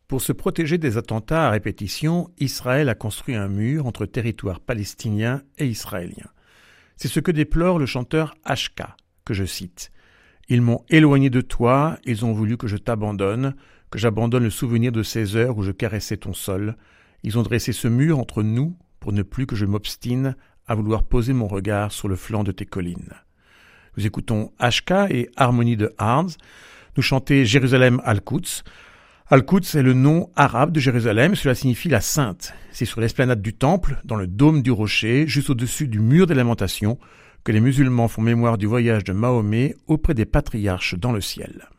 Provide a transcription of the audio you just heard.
Pour se protéger des attentats à répétition, Israël a construit un mur entre territoires palestiniens et israéliens. C'est ce que déplore le chanteur Ashka, que je cite. « Ils m'ont éloigné de toi, ils ont voulu que je t'abandonne, que j'abandonne le souvenir de ces heures où je caressais ton sol. Ils ont dressé ce mur entre nous pour ne plus que je m'obstine à vouloir poser mon regard sur le flanc de tes collines. » Nous écoutons Ashka et Harmonie de Arns nous chanter Jérusalem Al-Quds. Al-Quds est le nom arabe de Jérusalem, cela signifie la Sainte. C'est sur l'esplanade du Temple, dans le dôme du rocher, juste au-dessus du mur des lamentations, que les musulmans font mémoire du voyage de Mahomet auprès des patriarches dans le ciel.